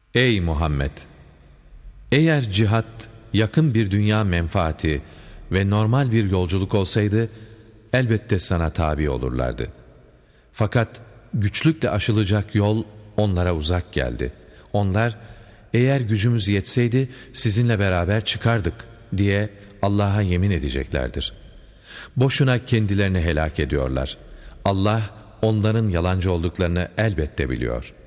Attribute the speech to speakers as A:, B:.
A: Ey Muhammed! Eğer cihat yakın bir dünya menfaati ve normal bir yolculuk olsaydı, elbette sana tabi olurlardı. Fakat güçlükle aşılacak yol onlara uzak geldi. Onlar, eğer gücümüz yetseydi sizinle beraber çıkardık diye Allah'a yemin edeceklerdir. Boşuna kendilerini helak ediyorlar. Allah onların yalancı olduklarını elbette biliyor.